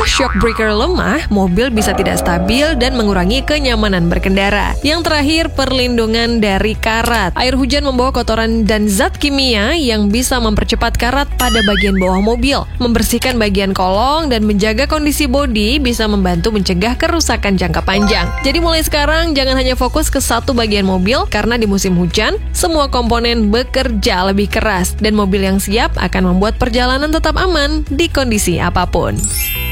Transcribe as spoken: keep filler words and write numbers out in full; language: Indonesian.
shock breaker lemah, mobil bisa tidak stabil dan mengurangi kenyamanan berkendara. Yang terakhir, perlindungan dari karat. Air hujan membawa kotoran dan zat kimia yang bisa mempercepat karat pada bagian bawah mobil. Membersihkan bagian kolong dan menjaga kondisi bodi bisa membantu mencegah kerusakan jangka panjang. Jadi mulai sekarang jangan hanya fokus ke satu bagian mobil, karena di musim hujan, semua komponen bekerja lebih keras dan mobil yang siap akan membuat perjalanan tetap aman di kondisi apapun.